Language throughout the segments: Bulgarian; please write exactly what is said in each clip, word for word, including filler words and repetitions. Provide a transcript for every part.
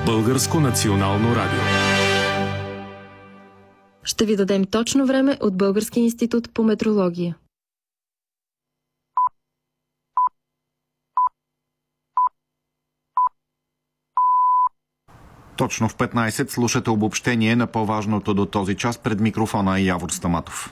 Българско национално радио. Ще ви дадем точно време от Българския институт по метрология. Точно в петнайсет слушате обобщение на по-важното до този час. Пред микрофона е Явор Стаматов.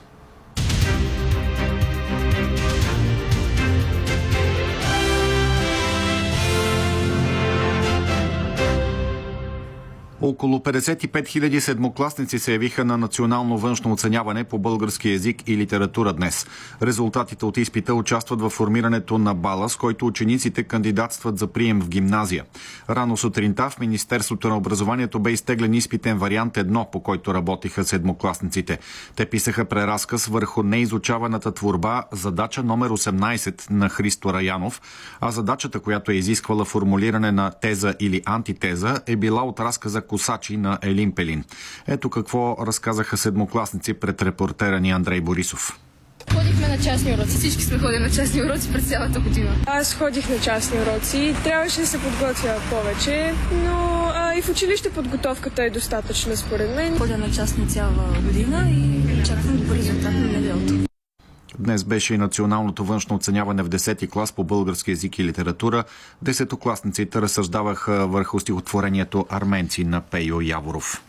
Около петдесет и пет хиляди седмокласници се явиха на национално външно оценяване по български език и литература днес. Резултатите от изпита участват във формирането на бала, с който учениците кандидатстват за прием в гимназия. Рано сутринта в Министерството на образованието бе изтеглен изпитен вариант едно, по който работиха седмокласниците. Те писаха преразказ върху неизучаваната творба задача номер осемнайсет на Христо Раянов, а задачата, която е изисквала формулиране на теза или антитеза, е била от разказа Косачи на Елин Пелин. Ето какво разказаха седмокласници пред репортера ни Андрей Борисов. Ходихме на частни уроци. Всички сме ходили на частни уроци през цялата година. Аз ходих на частни уроци. Трябваше да се подготвя повече, но а, и в училище подготовката е достатъчна според мен. Ходя на частни цяла година и очаквам добър резултат на неделото. Днес беше и националното външно оценяване в десети клас по български език и литература. Десетокласниците разсъждаваха върху стихотворението "Арменци" на Пейо Яворов.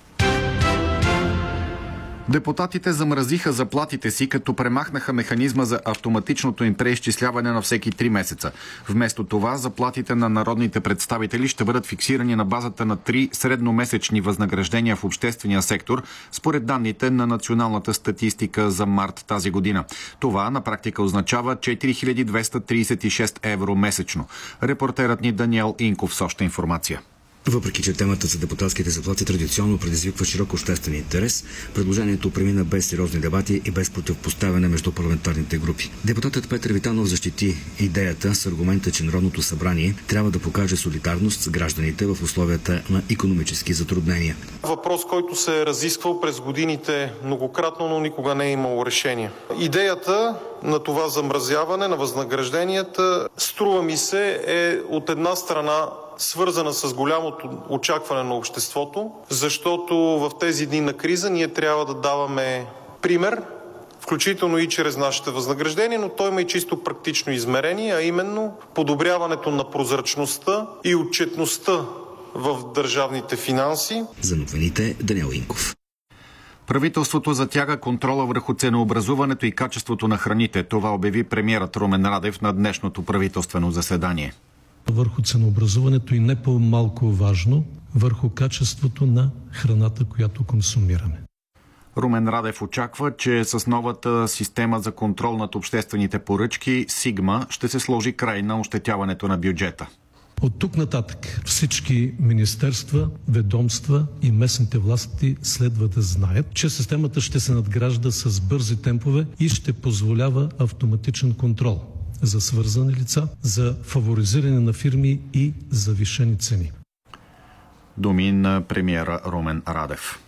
Депутатите замразиха заплатите си, като премахнаха механизма за автоматичното им преизчисляване на всеки три месеца. Вместо това, заплатите на народните представители ще бъдат фиксирани на базата на три средномесечни възнаграждения в обществения сектор, според данните на националната статистика за март тази година. Това на практика означава четири хиляди двеста трийсет и шест евро месечно. Репортерът ни Даниел Инков с още информация. Въпреки че темата за депутатските заплати традиционно предизвиква широк обществен интерес, предложението премина без сериозни дебати и без противопоставяне между парламентарните групи. Депутатът Петър Витанов защити идеята с аргумента, че Народното събрание трябва да покаже солидарност с гражданите в условията на икономически затруднения. Въпрос, който се е разисквал през годините многократно, но никога не е имало решение. Идеята на това замразяване на възнагражденията, струва ми се, е от една страна свързана с голямото очакване на обществото, защото в тези дни на криза ние трябва да даваме пример, включително и чрез нашите възнаграждения, но той има и чисто практично измерение, а именно подобряването на прозрачността и отчетността в държавните финанси. За новините Даниел Инков. Правителството затяга контрола върху ценообразуването и качеството на храните. Това обяви премиерът Румен Радев на днешното правителствено заседание. Върху ценообразуването и не по-малко важно, върху качеството на храната, която консумираме. Румен Радев очаква, че с новата система за контрол над обществените поръчки Сигма ще се сложи край на ощетяването на бюджета. От тук нататък всички министерства, ведомства и местните власти следва да знаят, че системата ще се надгражда с бързи темпове и ще позволява автоматичен контрол за свързани лица, за фаворизиране на фирми и завишени цени. Думи на премиера Румен Радев.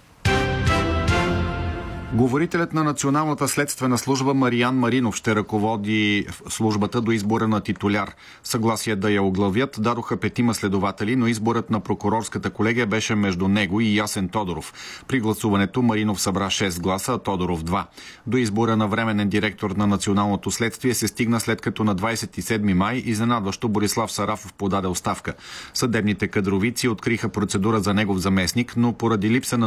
Говорителят на Националната следствена служба Мариан Маринов ще ръководи службата до избора на титуляр. Съгласие да я оглавят дадоха петима следователи, но изборът на прокурорската колегия беше между него и Ясен Тодоров. При гласуването Маринов събра шест гласа, а Тодоров два. До избора на временен директор на Националното следствие се стигна след като на двадесет и седми май изненадващо Борислав Сарафов подаде оставка. Съдебните кадровици откриха процедура за негов заместник, но поради липса на